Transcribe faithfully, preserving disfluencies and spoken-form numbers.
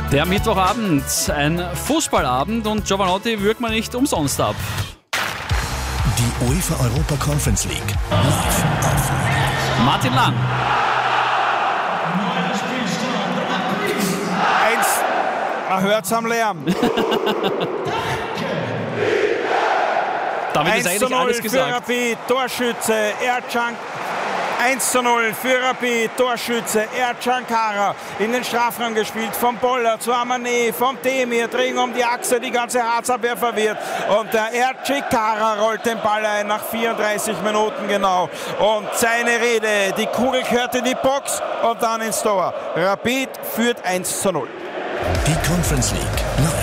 Der Mittwochabend, ein Fußballabend und Giovanotti würgt man nicht umsonst ab. Die UEFA Europa Conference League live auf Martin Lang. Eins, man hört's am Lärm. Damit ist eins zu eigentlich null alles für gesagt. Rapid, Torschütze Ercan. eins zu null für Rapid, Torschütze Ercan Kara. In den Strafraum gespielt, vom Boller zu Amane, vom Demir, drehen um die Achse, die ganze Harzabwehr verwirrt. Und der Ercan Kara rollt den Ball ein nach vierunddreißig Minuten genau. Und seine Rede, die Kugel gehört in die Box und dann ins Tor. Rapid führt eins zu null. die Conference League live